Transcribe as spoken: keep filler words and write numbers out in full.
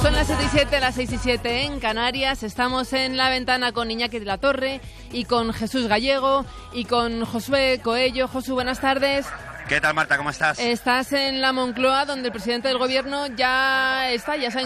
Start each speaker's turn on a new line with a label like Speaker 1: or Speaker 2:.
Speaker 1: Son las siete y siete, las seis y siete en Canarias. Estamos en La Ventana con Iñaki de la Torre y con Jesús Gallego y con Josué Coello. Josu, buenas tardes.
Speaker 2: ¿Qué tal, Marta? ¿Cómo estás?
Speaker 1: Estás en la Moncloa, donde el presidente del gobierno ya está, ya se ha